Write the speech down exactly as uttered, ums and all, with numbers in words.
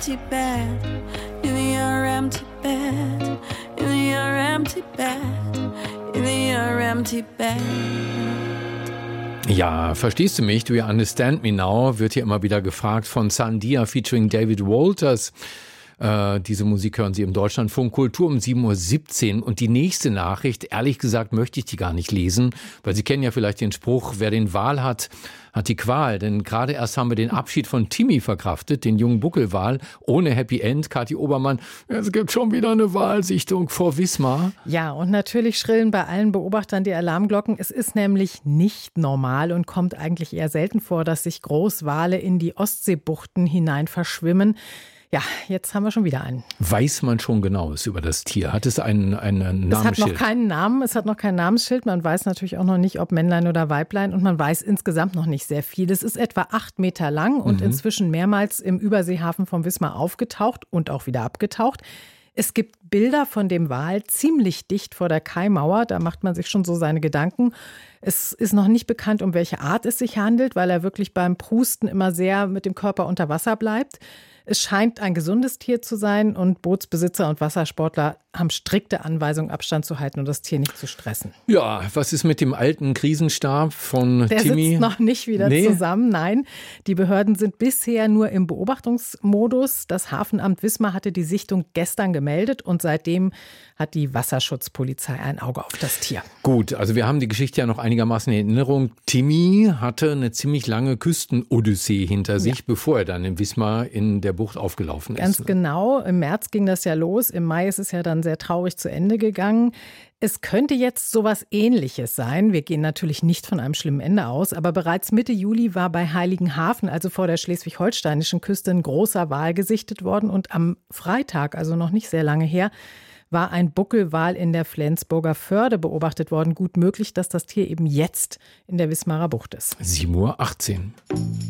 empty bed, in your empty bed, in your empty bed, in your empty bed. Ja, verstehst du mich? Do you understand me now? Wird hier immer wieder gefragt von Sandia featuring David Walters. Äh, diese Musik hören Sie im Deutschlandfunk Kultur um sieben Uhr siebzehn. Und die nächste Nachricht, ehrlich gesagt, möchte ich die gar nicht lesen, weil Sie kennen ja vielleicht den Spruch, wer den Wal hat, hat die Qual. Denn gerade erst haben wir den Abschied von Timmy verkraftet, den jungen Buckelwal, ohne Happy End. Kathi Obermann, es gibt schon wieder eine Walsichtung vor Wismar. Ja, und natürlich schrillen bei allen Beobachtern die Alarmglocken. Es ist nämlich nicht normal und kommt eigentlich eher selten vor, dass sich Großwale in die Ostseebuchten hinein verschwimmen. Ja, jetzt haben wir schon wieder einen. Weiß man schon Genaues über das Tier? Hat es einen, einen Namensschild? Es hat noch keinen Namen, es hat noch kein Namensschild. Man weiß natürlich auch noch nicht, ob Männlein oder Weiblein. Und man weiß insgesamt noch nicht sehr viel. Es ist etwa acht Meter lang und mhm. inzwischen mehrmals im Überseehafen von Wismar aufgetaucht und auch wieder abgetaucht. Es gibt Bilder von dem Wal ziemlich dicht vor der Kaimauer. Da macht man sich schon so seine Gedanken. Es ist noch nicht bekannt, um welche Art es sich handelt, weil er wirklich beim Prusten immer sehr mit dem Körper unter Wasser bleibt. Es scheint ein gesundes Tier zu sein und Bootsbesitzer und Wassersportler haben strikte Anweisungen, Abstand zu halten und das Tier nicht zu stressen. Ja, was ist mit dem alten Krisenstab von Der Timmy? Der sitzt noch nicht wieder nee. zusammen, nein. Die Behörden sind bisher nur im Beobachtungsmodus. Das Hafenamt Wismar hatte die Sichtung gestern gemeldet und seitdem hat die Wasserschutzpolizei ein Auge auf das Tier. Gut, also wir haben die Geschichte ja noch einigermaßen in Erinnerung. Timmy hatte eine ziemlich lange Küstenodyssee hinter sich, ja. bevor er dann in Wismar in der Bucht aufgelaufen ist. Ganz genau. Im März ging das ja los. Im Mai ist es ja dann sehr traurig zu Ende gegangen. Es könnte jetzt sowas Ähnliches sein. Wir gehen natürlich nicht von einem schlimmen Ende aus, aber bereits Mitte Juli war bei Heiligenhafen, also vor der schleswig-holsteinischen Küste, ein großer Wal gesichtet worden. Und am Freitag, also noch nicht sehr lange her, war ein Buckelwal in der Flensburger Förde beobachtet worden. Gut möglich, dass das Tier eben jetzt in der Wismarer Bucht ist. sieben Uhr achtzehn.